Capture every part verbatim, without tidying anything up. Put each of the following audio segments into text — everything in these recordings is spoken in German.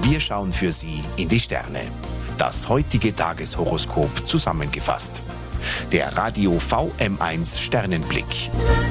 Wir schauen für Sie in die Sterne. Das heutige Tageshoroskop zusammengefasst. Der Radio V M eins Sternenblick.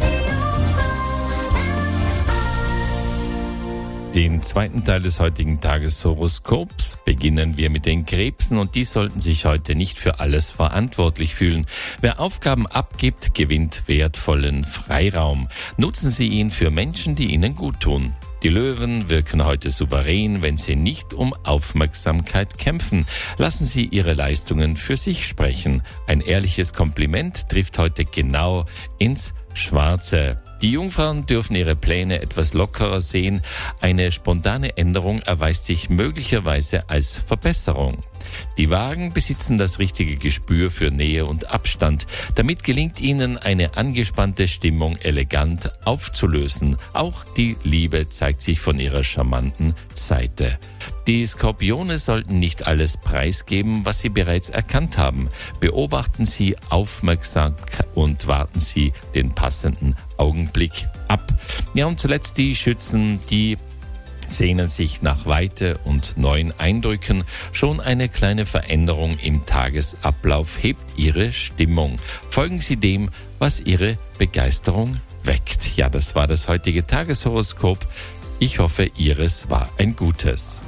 Den zweiten Teil des heutigen Tageshoroskops beginnen wir mit den Krebsen und die sollten sich heute nicht für alles verantwortlich fühlen. Wer Aufgaben abgibt, gewinnt wertvollen Freiraum. Nutzen Sie ihn für Menschen, die Ihnen gut tun. Die Löwen wirken heute souverän, wenn sie nicht um Aufmerksamkeit kämpfen. Lassen Sie Ihre Leistungen für sich sprechen. Ein ehrliches Kompliment trifft heute genau ins Schwarze. Die Jungfrauen dürfen ihre Pläne etwas lockerer sehen. Eine spontane Änderung erweist sich möglicherweise als Verbesserung. Die Wagen besitzen das richtige Gespür für Nähe und Abstand. Damit gelingt ihnen, eine angespannte Stimmung elegant aufzulösen. Auch die Liebe zeigt sich von ihrer charmanten Seite. Die Skorpione sollten nicht alles preisgeben, was sie bereits erkannt haben. Beobachten Sie aufmerksam und warten Sie den passenden Augenblick ab. Ja, und zuletzt die Schützen, die sehnen sich nach Weite und neuen Eindrücken. Schon eine kleine Veränderung im Tagesablauf hebt Ihre Stimmung. Folgen Sie dem, was Ihre Begeisterung weckt. Ja, das war das heutige Tageshoroskop. Ich hoffe, Ihres war ein gutes.